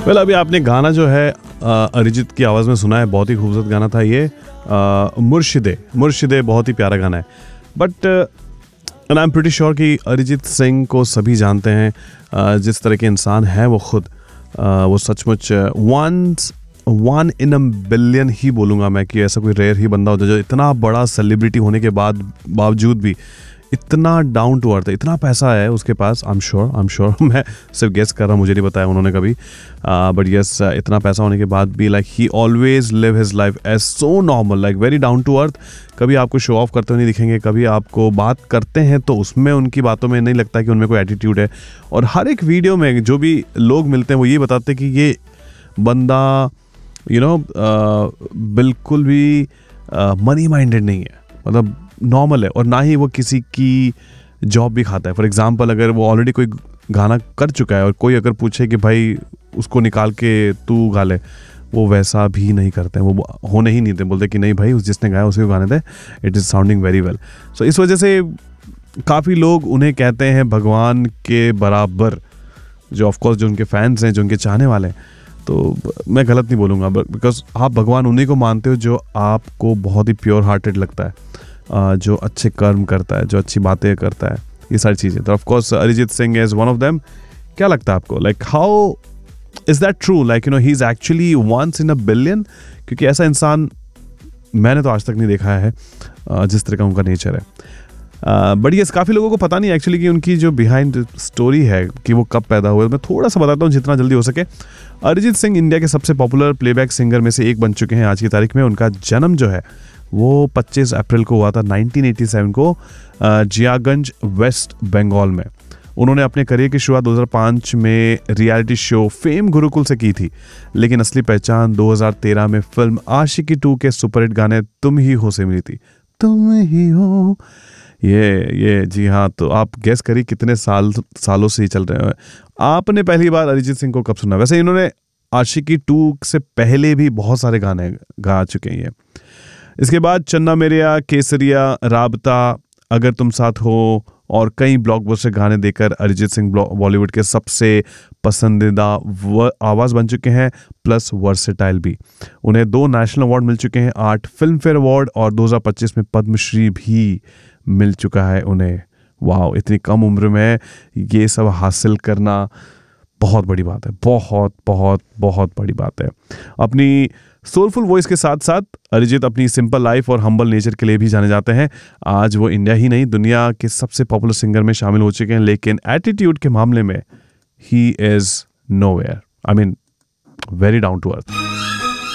Well अभी आपने गाना जो है अरिजीत की आवाज़ में सुना है, बहुत ही खूबसूरत गाना था ये। मुर्शिदे मुर्शिदे बहुत ही प्यारा गाना है। But and I am pretty sure कि अरिजीत सिंह को सभी जानते हैं, जिस तरह के इंसान हैं वो खुद, वो सचमुच वन इन अ बिलियन ही बोलूँगा मैं, कि ऐसा कोई रेयर ही बंदा होता है जो इतना बड़ा सेलिब्रिटी होने के बावजूद भी इतना डाउन टू अर्थ है। इतना पैसा है उसके पास। आई एम श्योर मैं सिर्फ गेस कर रहा हूँ, मुझे नहीं बताया उन्होंने कभी, बट यस इतना पैसा होने के बाद भी like he always live his life as so normal, like very down to earth. कभी आपको शो ऑफ करते हुए नहीं दिखेंगे, कभी आपको बात करते हैं तो उसमें उनकी बातों में नहीं लगता कि उनमें कोई एटीट्यूड है। और हर एक वीडियो में जो भी लोग मिलते हैं वो ये बताते हैं कि ये बंदा बिल्कुल भी मनी माइंडेड नहीं है, मतलब नॉर्मल है, और ना ही वो किसी की जॉब भी खाता है। फॉर एग्जांपल अगर वो ऑलरेडी कोई गाना कर चुका है और कोई अगर पूछे कि भाई उसको निकाल के तू गा ले, वो वैसा भी नहीं करते हैं, वो होने ही नहीं देते, बोलते कि नहीं भाई जिसने गाया उसी को गाने दे, it is sounding very well. सो इस वजह से काफ़ी लोग उन्हें कहते हैं भगवान के बराबर, जो ऑफकोर्स जो उनके फैंस हैं, जो उनके चाहने वाले हैं। तो मैं गलत नहीं बोलूँगा, बिकॉज आप भगवान उन्हीं को मानते हो जो आपको बहुत ही प्योर हार्टेड लगता है, जो अच्छे कर्म करता है, जो अच्छी बातें करता है, ये सारी चीज़ें। तो of course Arijit Singh is one of them. क्या लगता है आपको, like how is that true, like he is actually once in a billion? क्योंकि ऐसा इंसान मैंने तो आज तक नहीं देखा है, जिस तरह का उनका नेचर है। बट ये काफ़ी लोगों को पता नहीं एक्चुअली कि उनकी जो बिहाइंड स्टोरी है कि वो कब पैदा हुए। मैं थोड़ा सा बताता हूँ जितना जल्दी हो सके। अरिजीत सिंह इंडिया के सबसे पॉपुलर प्लेबैक सिंगर में से एक बन चुके हैं आज की तारीख में। उनका जन्म जो है वो 25 अप्रैल को हुआ था 1987 को जियागंज, वेस्ट बंगाल में। उन्होंने अपने करियर की शुरुआत 2005 में रियलिटी शो फेम गुरुकुल से की थी, लेकिन असली पहचान 2013 में फिल्म आशिकी 2 के सुपरहिट गाने तुम ही हो से मिली थी। तुम ही हो, ये जी हाँ। तो आप गेस करिए कितने सालों से ही चल रहे हैं। आपने पहली बार अरिजीत सिंह को कब सुना? वैसे इन्होंने आशिकी 2 से पहले भी बहुत सारे गाने गा चुके हैं। इसके बाद चन्ना मेरेया, केसरिया, राबता, अगर तुम साथ हो और कई ब्लॉकबस्टर गाने देकर अरिजीत सिंह बॉलीवुड के सबसे पसंदीदा आवाज़ बन चुके हैं, प्लस वर्सेटाइल भी। उन्हें 2 नेशनल अवार्ड मिल चुके हैं, 8 फिल्म फेयर अवार्ड और 2025 में पद्मश्री भी मिल चुका है उन्हें। वाह, इतनी कम उम्र में ये सब हासिल करना बहुत बड़ी बात है, बहुत बहुत बहुत बड़ी बात है। अपनी सोलफुल वॉइस के साथ साथ अरिजीत अपनी सिंपल लाइफ और हम्बल नेचर के लिए भी जाने जाते हैं। आज वो इंडिया ही नहीं दुनिया के सबसे पॉपुलर सिंगर में शामिल हो चुके हैं, लेकिन एटीट्यूड के मामले में he is nowhere. I mean very down to earth.